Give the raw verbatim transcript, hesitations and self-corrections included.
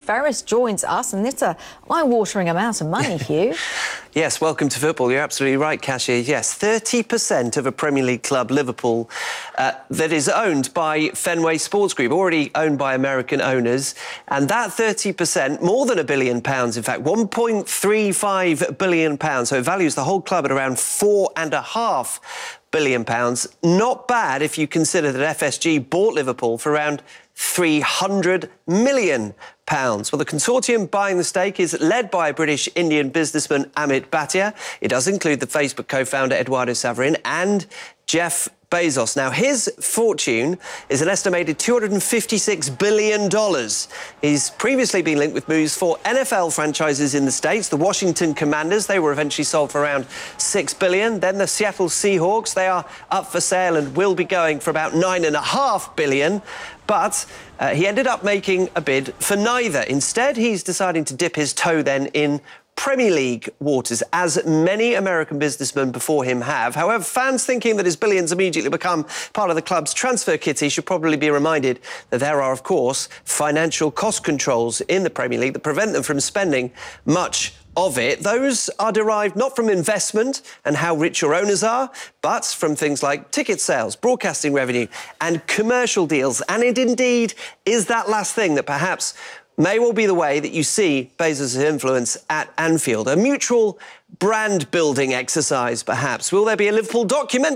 Ferris joins us, and it's a eye-watering amount of money, Hugh. Yes, welcome to football. You're absolutely right, Kasia. Yes, thirty percent of a Premier League club, Liverpool, uh, that is owned by Fenway Sports Group, already owned by American owners. And that thirty percent, more than a billion pounds, in fact, one point three five billion pounds. So it values the whole club at around four and a half billion pounds. Not bad if you consider that F S G bought Liverpool for around three hundred million pounds. Well, the consortium buying the stake is led by British-Indian businessman Amit Bhatia. It does include the Facebook co-founder Eduardo Saverin and Jeff Bezos. Now, his fortune is an estimated two hundred fifty-six billion dollars. He's previously been linked with moves for N F L franchises in the States. The Washington Commanders, they were eventually sold for around six billion dollars. Then the Seattle Seahawks, they are up for sale and will be going for about nine and a half billion dollars. But uh, he ended up making a bid for neither. Instead, he's deciding to dip his toe then in Premier League waters, as many American businessmen before him have. However, fans thinking that his billions immediately become part of the club's transfer kitty should probably be reminded that there are, of course, financial cost controls in the Premier League that prevent them from spending much of it. Those are derived not from investment and how rich your owners are, but from things like ticket sales, broadcasting revenue and commercial deals. And it indeed is that last thing that perhaps may well be the way that you see Bezos' influence at Anfield. A mutual brand-building exercise, perhaps. Will there be a Liverpool document?